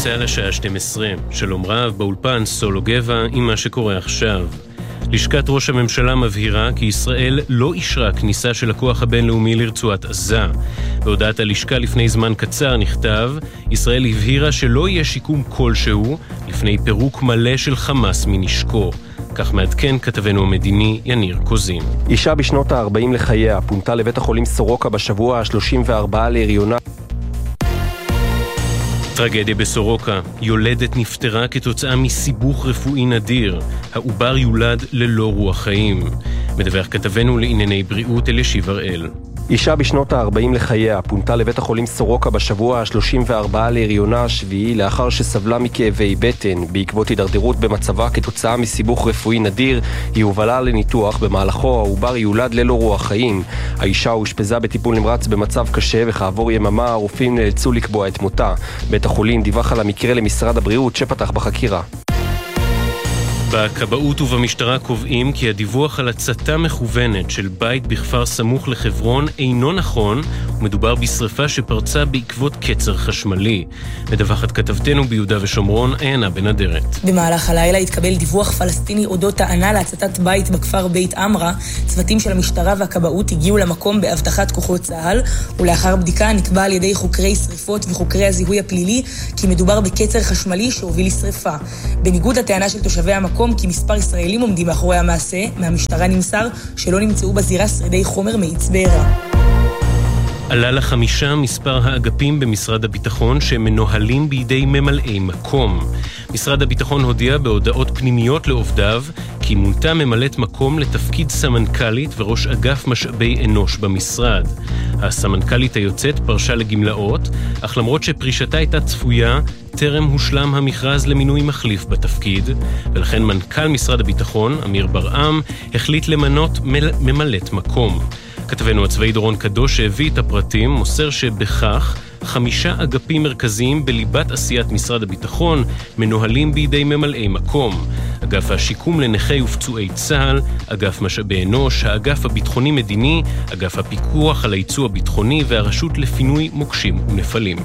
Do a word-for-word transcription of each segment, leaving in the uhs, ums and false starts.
צהל השעה שתים עשרה. שלום רב, באולפן סולו גבע עם מה שקורה עכשיו. לשכת ראש הממשלה מבהירה כי ישראל לא אישרה כניסה של הכוח הבינלאומי לרצועת עזה. בהודעת הלשכה לפני זמן קצר נכתב, ישראל הבהירה שלא יהיה שיקום כלשהו לפני פירוק מלא של חמאס מנשקו. כך מעדכן כתבנו המדיני יניר קוזין. אישה בשנות ה-ארבעים לחייה פונתה לבית החולים סורוקה בשבוע ה-שלושים וארבע להריונה. טרגדיה בסורוקה, יולדת נפטרה כתוצאה מסיבוך רפואי נדיר. העובר יולד ללא רוח חיים. מדווח כתבנו לענייני בריאות אלישיב הראל. אישה בשנות ה-ארבעים לחייה פונתה לבית החולים סורוקה בשבוע ה-שלושים וארבע להריונה השביעי לאחר שסבלה מכאבי בטן. בעקבות הידרדרות במצבה כתוצאה מסיבוך רפואי נדיר, היא הובלה לניתוח. במהלכו העובר יולד ללא רוח חיים. האישה הושפזה בטיפול נמרץ במצב קשה, וכעבור יממה הרופאים נאלצו לקבוע את מותה. בית החולים דיווח על המקרה למשרד הבריאות שפתח בחקירה. בכבאות ובמשטרה קובעים כי הדיווח על הצתה מכוונת של בית בכפר סמוך לחברון אינו נכון, ומדובר בשריפה שפרצה בעקבות קצר חשמלי. מדווחת כתבתנו ביהודה ושומרון, עיינה בן אדרת. במהלך הלילה התקבל דיווח פלסטיני אודות טענה להצתת בית בכפר בית אמרה. צוותים של המשטרה והכבאות הגיעו למקום באבטחת כוחות צה"ל, ולאחר בדיקה נקבע על ידי חוקרי שריפות וחוקרי הזיהוי הפלילי כי מדובר בקצר חשמלי שהוביל לשריפה. בניגוד לטענה של תושבי המקום כי מספר ישראלים עומדים מאחורי המעשה, מהמשטרה נמסר שלא נמצאו בזירה שרידי חומר מאיץ בעירה. עלה לחמישה מספר האגפים במשרד הביטחון שמנוהלים בידי ממלאי מקום. משרד הביטחון הודיע בהודעות פנימיות לעובדיו כי מונתה ממלאת מקום לתפקיד סמנכ"לית וראש אגף משאבי אנוש במשרד. הסמנכ"לית היוצאת פרשה לגמלאות, אך למרות שפרישתה הייתה צפויה, טרם הושלם המכרז למינוי מחליף בתפקיד, ולכן מנכ"ל משרד הביטחון, אמיר ברעם, החליט למנות ממלאת מקום. כתבנו הצבאי דורון קדוש שהביא את הפרטים מוסר שבכך חמישה אגפים מרכזיים בליבת עשיית משרד הביטחון מנוהלים בידי ממלאי מקום. אגף השיקום לנכי ופצועי צה"ל, אגף משאבי אנוש, האגף הביטחוני מדיני, אגף הפיקוח על הייצוא הביטחוני והרשות לפינוי מוקשים ונפלים.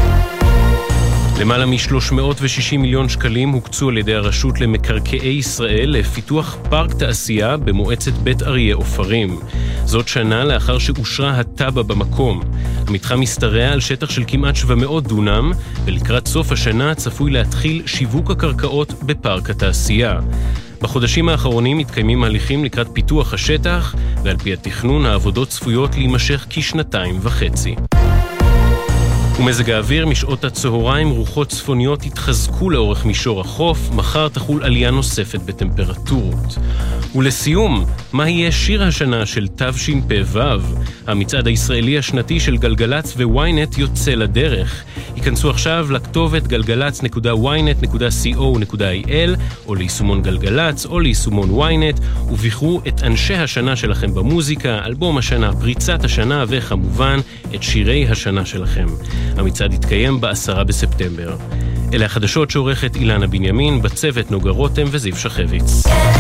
למעלה מ-שלוש מאות ושישים מיליון שקלים הוקצו על ידי הרשות למקרקעי ישראל לפיתוח פארק תעשייה במועצת בית אריה אופרים. זאת שנה לאחר שאושרה הטאבה במקום. המתחם משתרע על שטח של כמעט שבע מאות דונם, ולקראת סוף השנה צפוי להתחיל שיווק הקרקעות בפארק התעשייה. בחודשים האחרונים מתקיימים הליכים לקראת פיתוח השטח, ועל פי התכנון העבודות צפויות להימשך כשנתיים וחצי. ומזג האוויר, משעות הצהריים רוחות צפוניות התחזקו לאורך מישור החוף, מחר תחול עלייה נוספת בטמפרטורות. ולסיום, מה יהיה שיר השנה של תשפ"ו? המצעד הישראלי השנתי של גלגלץ וויינט יוצא לדרך. היכנסו עכשיו לכתובת גלגלץ נקודה וויינט נקודה סי או נקודה איי אל או ליישומון גלגלץ או ליישומון וויינט ובחרו את אנשי השנה שלכם במוזיקה, אלבום השנה, פריצת השנה וכמובן את שירי השנה שלכם. המצעד יתקיים בעשרה בספטמבר. אלה החדשות שעורכת אילנה בנימין, בצוות נוגה רותם וזיו שחביץ.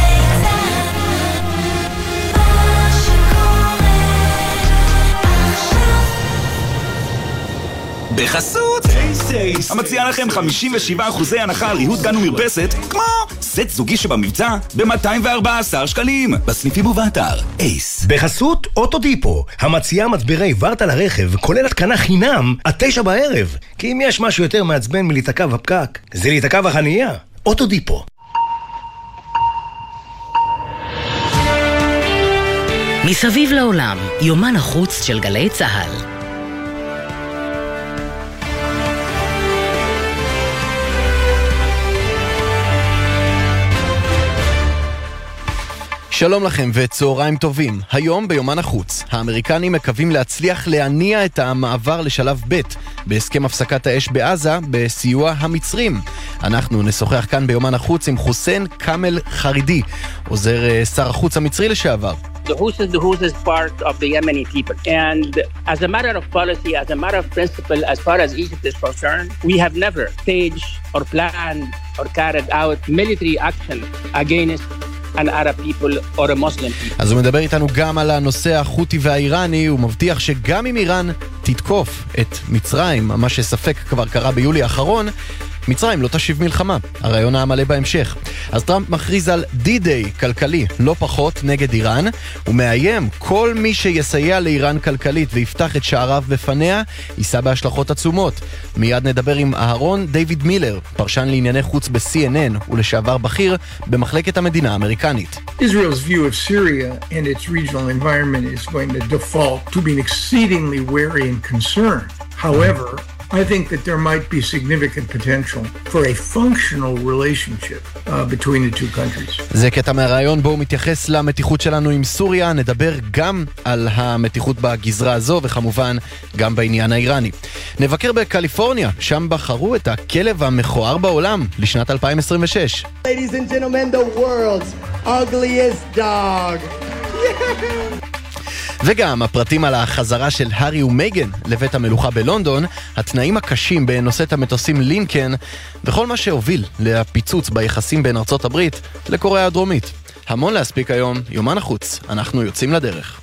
בחסות טייסט המציע לכם חמישים ושבעה אחוזי הנחה על ריהוט גן ומרפסת, כמו סט זוגי שבמבצע ב-מאתיים וארבעה עשר שקלים בסניפים ובאתר אייס. בחסות אוטודיפו המציע מצברי ורטה לרכב כולל התקנה חינם עד תשע בערב, כי אם יש משהו יותר מעצבן מלהתעכב בפקק זה להתעכב בחנייה. אוטודיפו. מסביב לעולם, יומן החוץ של גלי צהל. שלום לכם וצהריים טובים. היום ביומן החוץ, האמריקנים מקווים להצליח להניע את המעבר לשלב ב' בהסכם הפסקת האש בעזה בסיוע המצרים. אנחנו נשוחח כאן ביומן החוץ עם חוסיין כאמל חרידי, עוזר שר החוץ המצרי לשעבר. The Houthis, the Houthis is part of the Yemeni people. And as a matter of policy, as a matter of principle, as far as Egypt is concerned, we have never staged or planned or carried out military action against an Arab people or a Muslim people. אז הוא מדבר איתנו גם על הנושא החותי והאיראני, הוא מבטיח שגם עם איראן תתקוף את מצרים, מה שספק כבר קרה ביולי האחרון, מצרים לא תשיב מלחמה. הרעיון המלא בהמשך. אז טראמפ מכריז על די-דיי כלכלי, לא פחות, נגד איראן, ומאיים כל מי שיסייע לאיראן כלכלית ויפתח את שעריו בפניה, יישא בהשלכות עצומות. מיד נדבר עם אהרון דיוויד מילר, פרשן לענייני חוץ ב-סי אן אן ולשעבר בכיר במחלקת המדינה האמריקנית. Israel's view of Syria and its regional environment is going to default to being exceedingly wary and concerned. However, I think that there might be significant potential for a functional relationship uh, between the two countries. זה קטע מהרעיון בו הוא מתייחס למתיחות שלנו עם סוריה, נדבר גם על המתיחות בגזרה הזו וכמובן גם בעניין האיראני. נבקר בקליפורניה, שם בחרו את הכלב המכוער בעולם לשנת אלפיים עשרים ושש. Ladies and gentlemen, the world's ugliest dog. וגם הפרטים על החזרה של הארי ומייגן לבית המלוכה בלונדון, התנאים הקשים בנושאת המטוסים לינקן, וכל מה שהוביל לפיצוץ ביחסים בין ארצות הברית לקוריאה הדרומית. המון להספיק היום, יומן החוץ, אנחנו יוצאים לדרך.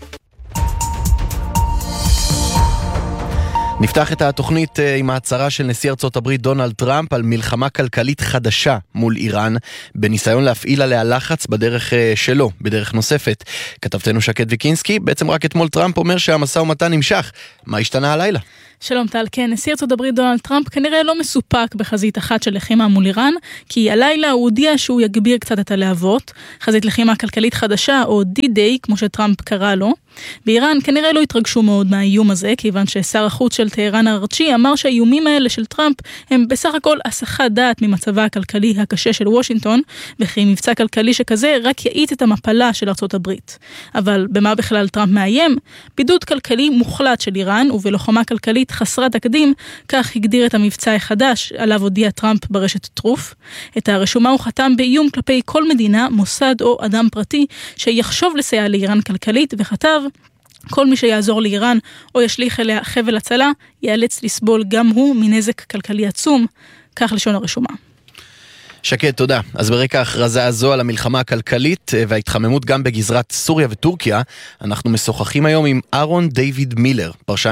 נפתח את התוכנית עם ההצהרה של נשיא ארצות הברית דונלד טראמפ על מלחמה כלכלית חדשה מול איראן, בניסיון להפעיל עליה לחץ בדרך שלו, בדרך נוספת. כתבתנו שקד ויקינסקי, בעצם רק אתמול טראמפ אומר שהמשא ומתן נמשך. מה השתנה הלילה? שלום טל, כן, נשיא ארצות הברית דונלד טראמפ כנראה לא מסופק בחזית אחת של לחימה מול איראן, כי הלילה הוא הודיע שהוא יגביר קצת את הלהבות, חזית לחימה כלכלית חדשה, או די-דיי, כמו שטראמפ קרא לו. באיראן כנראה לא התרגשו מאוד מהאיום הזה, כיוון ששר החוץ של טהרן הארצ'י אמר שהאיומים האלה של טראמפ הם בסך הכל הסחת דעת ממצבה הכלכלי הקשה של וושינגטון, וכי מבצע כלכלי שכזה רק יעיט את המפלה של ארצות הברית. אבל במה בכלל טראמפ מאיים? בידוד כלכלי מוחלט של איראן, ובלוחמה כלכלית חסרת תקדים, כך הגדיר את המבצע החדש, עליו הודיע טראמפ ברשת טרוף. את הרשומה הוא חתם באיום כלפי כל מדינה, מוסד או אדם פרטי, שיחשוב לסייע לאיראן כלכלית, וכתב, כל מי שיעזור לאיראן או ישליך אליה חבל הצלה, ייאלץ לסבול גם הוא מנזק כלכלי עצום, כך לשון הרשומה. שקד, תודה. אז ברקע ההכרזה הזו על המלחמה הכלכלית וההתחממות גם בגזרת סוריה וטורקיה, אנחנו משוחחים היום עם אהרון דיוויד מילר, פרשן